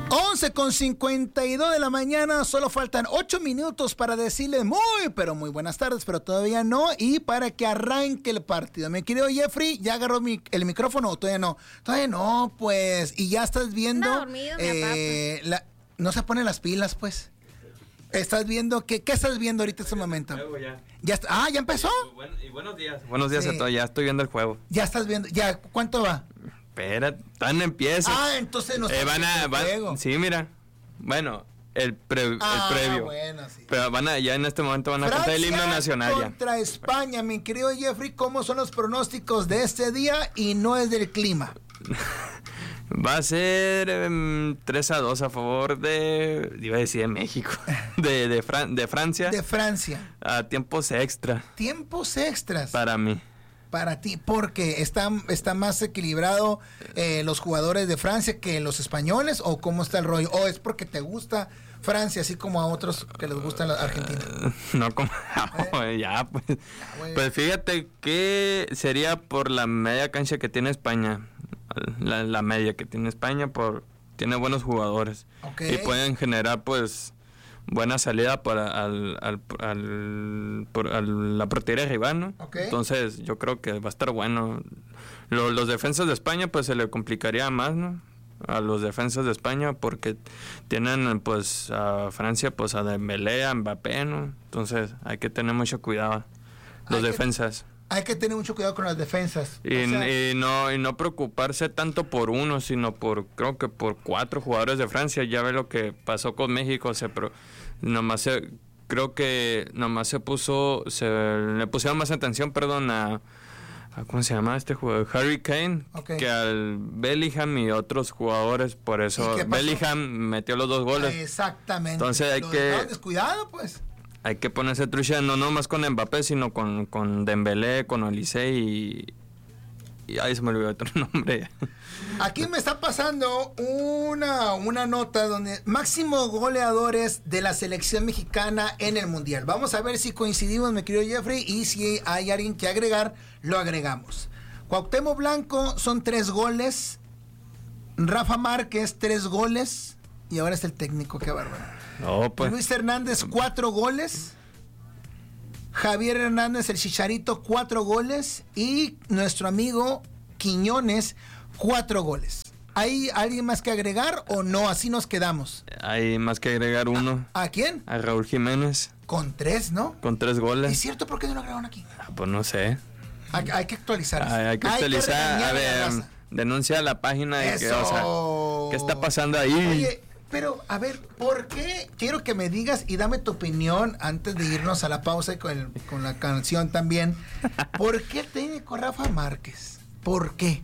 11:52 de la mañana, solo faltan 8 minutos para decirle pero muy buenas tardes, pero todavía no, y para que arranque el partido. Mi querido Jeffrey, ¿ya agarró el micrófono o todavía no? Todavía no, pues, y ya estás viendo... Anda dormido, mi papá, pues. No se ponen las pilas, pues. ¿Estás viendo? ¿Qué estás viendo ahorita en este momento? Juego ya. ¿Ya empezó? Y buenos días. Buenos días a todos, ya estoy viendo el juego. Ya estás viendo, ¿cuánto va? Espera, tan empieza. Entonces no juego. Sí, mira. Bueno, el previo. Bueno, sí. Pero ya en este momento van a cantar el himno nacional ya. Contra España, mi querido Jeffrey, ¿cómo son los pronósticos de este día? Y no es del clima. Va a ser 3-2 a favor iba a decir de México, de Francia. De Francia. A tiempos extra. Tiempos extras. Para mí. Para ti, porque está más equilibrado los jugadores de Francia que los españoles, o cómo está el rollo, o es porque te gusta Francia así como a otros que les gusta la Argentina. No, como ya pues. Pues fíjate que sería por la media cancha que tiene España, la media que tiene España, tiene buenos jugadores. Okay. Y pueden generar pues buena salida para la portería rival, ¿no? Okay. Entonces yo creo que va a estar bueno. Los defensas de España pues se le complicaría más, ¿no? A los defensas de España, porque tienen pues a Francia, pues a Dembélé, a Mbappé, ¿no? Entonces hay que tener mucho cuidado los defensas. Hay que tener mucho cuidado con las defensas. Y no preocuparse tanto por uno, sino creo que por 4 jugadores de Francia. Ya ve lo que pasó con México, creo que nomás le pusieron más atención, a ¿cómo se llama este jugador? Harry Kane, okay, que al Bellingham y otros jugadores. Por eso Bellingham metió los 2 goles. Exactamente. Entonces hay que descuidado, pues. Hay que ponerse trucha, no más con Mbappé, sino con Dembélé, con Olise y ahí se me olvidó otro nombre. Aquí me está pasando una nota donde máximo goleadores de la selección mexicana en el Mundial. Vamos a ver si coincidimos, mi querido Jeffrey, y si hay alguien que agregar, lo agregamos. Cuauhtémoc Blanco son 3 goles. Rafa Márquez 3 goles. Y ahora es el técnico, qué bárbaro. No, pues. Luis Hernández 4 goles. Javier Hernández el Chicharito 4 goles. Y nuestro amigo Quiñones 4 goles. ¿Hay alguien más que agregar o no? Así nos quedamos. Hay más que agregar uno. ¿A quién? A Raúl Jiménez. Con 3, ¿no? Con 3 goles. ¿Es cierto? ¿Por qué no lo agregaron aquí? Pues no sé. Hay que actualizar. Hay que actualizar. A ver, denuncia a la página de ¿qué está pasando ahí? Oye, pero, a ver, ¿por qué? Quiero que me digas y dame tu opinión antes de irnos a la pausa y con la canción también. ¿Por qué el técnico Rafa Márquez? ¿Por qué?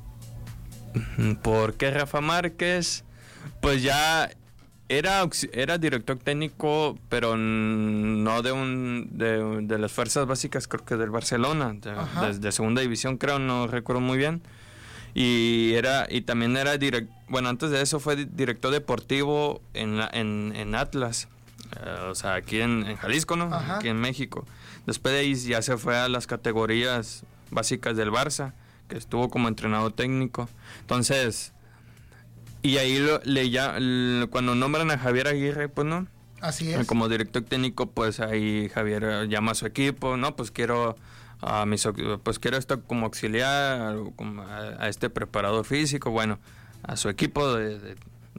¿Por qué Rafa Márquez? Pues ya era director técnico, pero no de las fuerzas básicas, creo que del Barcelona, de segunda división, creo, no recuerdo muy bien. Y también era antes de eso fue director deportivo en Atlas, o sea, aquí en Jalisco, ¿no? Ajá. Aquí en México. Después de ahí ya se fue a las categorías básicas del Barça, que estuvo como entrenador técnico. Entonces, y ahí cuando nombran a Javier Aguirre, pues no. Así es. Como director técnico, pues ahí Javier llama a su equipo, no, pues quiero estar como auxiliar a este preparador físico, bueno, a su equipo de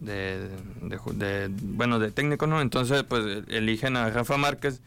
técnico, ¿no? Entonces pues eligen a Rafa Márquez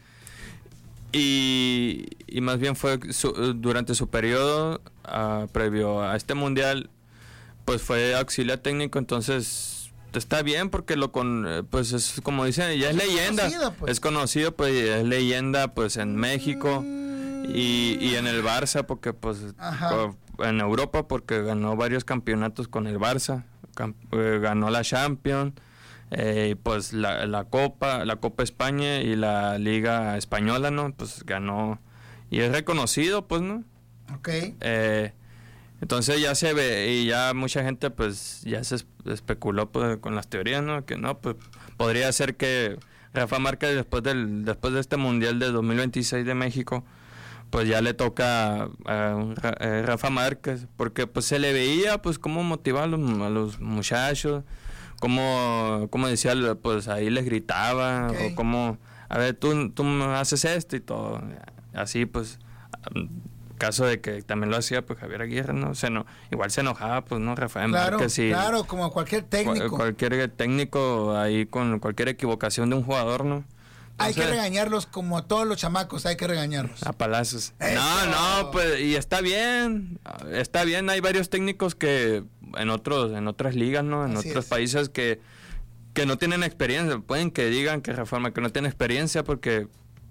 y más bien fue durante su periodo previo a este mundial, pues fue auxiliar técnico. Entonces está bien porque pues es como dicen, ya es leyenda, es conocido, pues es leyenda pues en México. Y en el Barça, porque pues en Europa, porque ganó varios campeonatos con el Barça, ganó la Champions, pues la Copa España y la Liga Española, ¿no? Pues ganó y es reconocido, pues, ¿no? Okay. Entonces ya se ve y ya mucha gente pues ya se especuló pues, con las teorías, ¿no? Que no, pues podría ser que Rafa Márquez después de este Mundial de 2026 de México, pues ya le toca a Rafa Márquez, porque pues se le veía pues cómo motivaba a los muchachos, como decía, pues ahí les gritaba, o como, a ver, tú haces esto y todo, así pues, caso de que también lo hacía pues Javier Aguirre, ¿no? Igual se enojaba, pues, ¿no? Rafael Márquez, claro, como cualquier técnico. Cualquier técnico ahí con cualquier equivocación de un jugador, ¿no? Hay que regañarlos como a todos los chamacos, hay que regañarlos. A palazos. No, pues, y está bien, hay varios técnicos que en otras ligas, ¿no? En otros países que no tienen experiencia, pueden que digan que Reforma que no tiene experiencia porque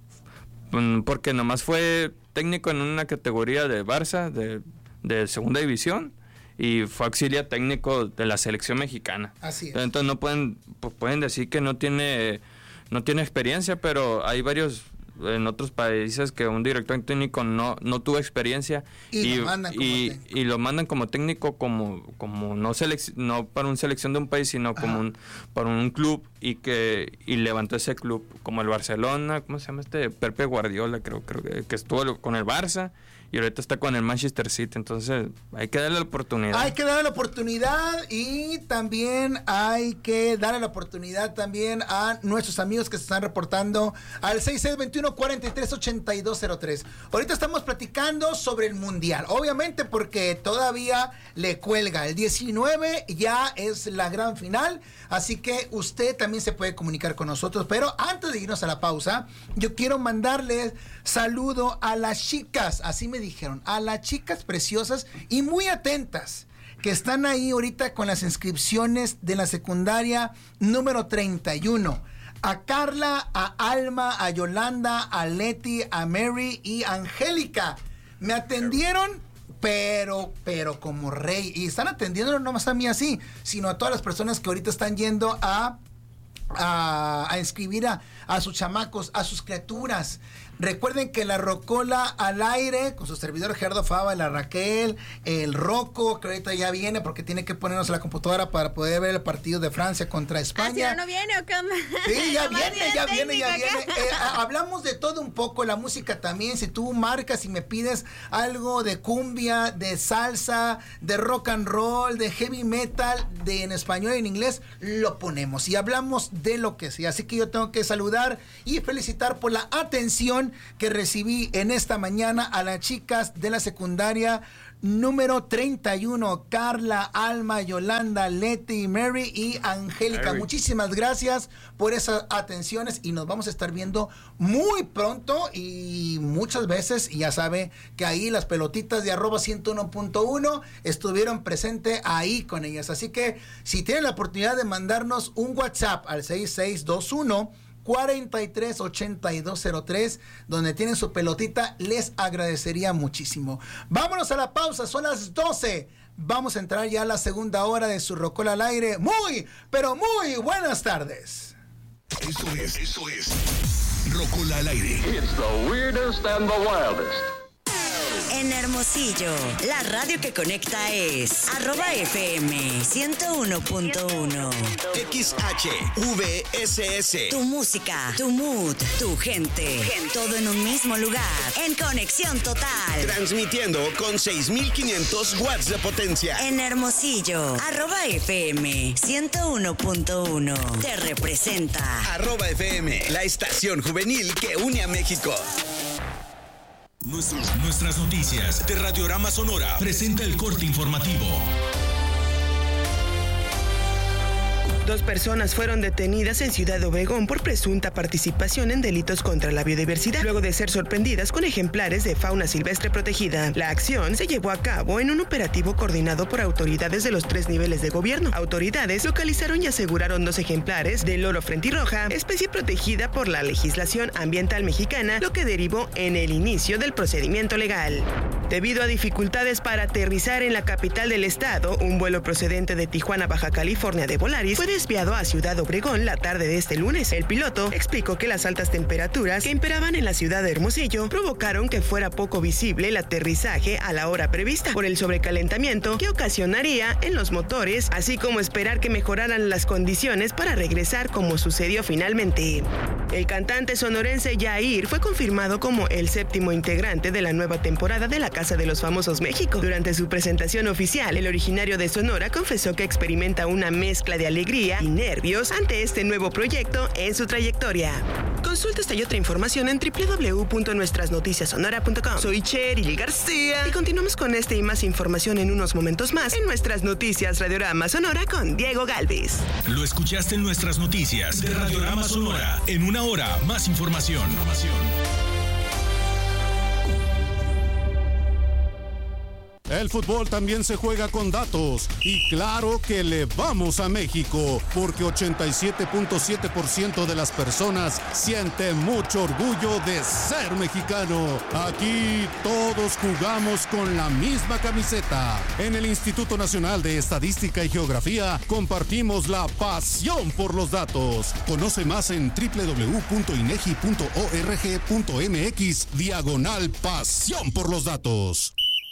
nomás fue técnico en una categoría de Barça, de segunda división, y fue auxiliar técnico de la selección mexicana. Así es. Entonces no pueden decir que no tiene experiencia, pero hay varios en otros países que un director técnico no tuvo experiencia y lo mandan como técnico como no para una selección de un país, sino como para un club y levantó ese club como el Barcelona. ¿Cómo se llama Pepe Guardiola? Creo que estuvo con el Barça y ahorita está con el Manchester City. Entonces hay que darle la oportunidad. Hay que darle la oportunidad, y también hay que darle la oportunidad también a nuestros amigos que se están reportando al 6621-438203. Ahorita estamos platicando sobre el Mundial, obviamente porque todavía le cuelga. El 19 ya es la gran final, así que usted también se puede comunicar con nosotros. Pero antes de irnos a la pausa, yo quiero mandarles saludo a las chicas, así me dijeron, a las chicas preciosas y muy atentas que están ahí ahorita con las inscripciones de la secundaria número 31. A Carla, a Alma, a Yolanda, a Leti, a Mary y a Angélica. Me atendieron, pero como rey. Y están atendiendo no nomás a mí así, sino a todas las personas que ahorita están yendo a inscribir a sus chamacos, a sus criaturas. Recuerden que la Rocola al aire, con su servidor Gerardo Fava, la Raquel, el Rocco, que ahorita ya viene porque tiene que ponernos a la computadora para poder ver el partido de Francia contra España. ¿Ah, si no viene o qué onda? Sí, ya viene. Hablamos de todo un poco, la música también. Si tú marcas y me pides algo de cumbia, de salsa, de rock and roll, de heavy metal, de en español y en inglés, lo ponemos y hablamos de lo que sea. Así que yo tengo que saludar y felicitar por la atención que recibí en esta mañana a las chicas de la secundaria número 31, Carla, Alma, Yolanda, Leti, Mary y Angélica. Muchísimas gracias por esas atenciones y nos vamos a estar viendo muy pronto y muchas veces. Y ya sabe que ahí las pelotitas de @101.1 estuvieron presentes ahí con ellas. Así que si tienen la oportunidad de mandarnos un WhatsApp al 6621-438203, donde tienen su pelotita, les agradecería muchísimo. Vámonos a la pausa, son las 12. Vamos a entrar ya a la segunda hora de su Rocola al aire. Muy, pero muy buenas tardes. Eso es Rocola al aire. It's the weirdest and the wildest. En Hermosillo, la radio que conecta es @FM 101.1. XHVSS. Tu música, tu mood, tu gente. Todo en un mismo lugar. En conexión total. Transmitiendo con 6,500 watts de potencia. En Hermosillo, @FM 101.1. Te representa. @FM, la estación juvenil que une a México. Nuestras noticias de Radiorama Sonora presenta el corte informativo. 2 personas fueron detenidas en Ciudad Obregón por presunta participación en delitos contra la biodiversidad, luego de ser sorprendidas con ejemplares de fauna silvestre protegida. La acción se llevó a cabo en un operativo coordinado por autoridades de los 3 niveles de gobierno. Autoridades localizaron y aseguraron 2 ejemplares de loro frentirroja, especie protegida por la legislación ambiental mexicana, lo que derivó en el inicio del procedimiento legal. Debido a dificultades para aterrizar en la capital del estado, un vuelo procedente de Tijuana, Baja California de Volaris fue desviado a Ciudad Obregón la tarde de este lunes. El piloto explicó que las altas temperaturas que imperaban en la ciudad de Hermosillo provocaron que fuera poco visible el aterrizaje a la hora prevista por el sobrecalentamiento que ocasionaría en los motores, así como esperar que mejoraran las condiciones para regresar como sucedió finalmente. El cantante sonorense Yair fue confirmado como el 7º integrante de la nueva temporada de La Casa de los Famosos México. Durante su presentación oficial, el originario de Sonora confesó que experimenta una mezcla de alegría y nervios ante este nuevo proyecto en su trayectoria. Consulta esta y otra información en www.nuestrasnoticiassonora.com. Soy Cheryl García y continuamos con esta y más información en unos momentos más en Nuestras Noticias Radiorama Sonora con Diego Galvez. Lo escuchaste en Nuestras Noticias de Radiorama Sonora. En una hora, más información. El fútbol también se juega con datos y claro que le vamos a México porque 87.7% de las personas siente mucho orgullo de ser mexicano. Aquí todos jugamos con la misma camiseta. En el Instituto Nacional de Estadística y Geografía compartimos la pasión por los datos. Conoce más en www.inegi.org.mx/pasión por los datos.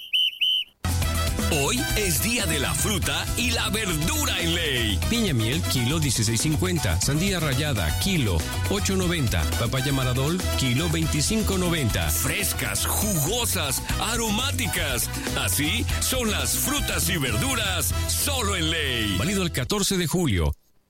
Hoy es día de la fruta y la verdura en Ley. Piña miel, kilo 16.50. Sandía rallada, kilo 8.90. Papaya Maradol, kilo 25.90. Frescas, jugosas, aromáticas. Así son las frutas y verduras solo en Ley. Válido el 14 de julio.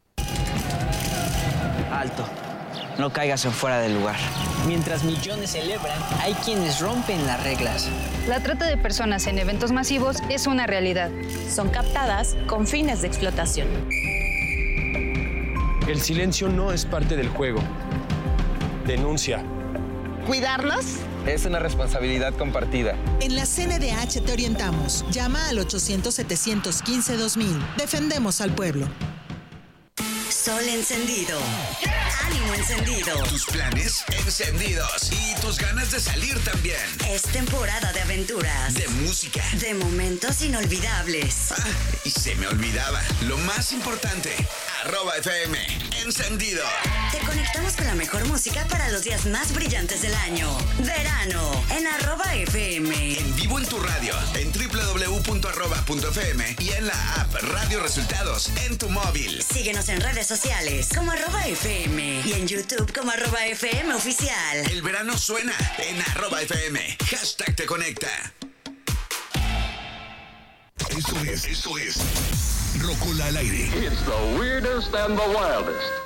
Alto. No caigas en fuera del lugar. Mientras millones celebran, hay quienes rompen las reglas. La trata de personas en eventos masivos es una realidad. Son captadas con fines de explotación. El silencio no es parte del juego. Denuncia. ¿Cuidarnos? Es una responsabilidad compartida. En la CNDH te orientamos. Llama al 800-715-2000. Defendemos al pueblo. Sol encendido. Ánimo encendido. Tus planes encendidos. Y tus ganas de salir también. Es temporada de aventuras. De música. De momentos inolvidables. Y se me olvidaba. Lo más importante. @FM. Encendido. Te conectamos con la mejor música para los días más brillantes del año. Verano. En @FM. En vivo en tu radio. En www.arroba.fm. Y en la app Radio Resultados en tu móvil. Síguenos en redes sociales como @FM y en YouTube como @FM Oficial. El verano suena en @FM. #te conecta. Esto es Rocola al aire. It's the weirdest and the wildest.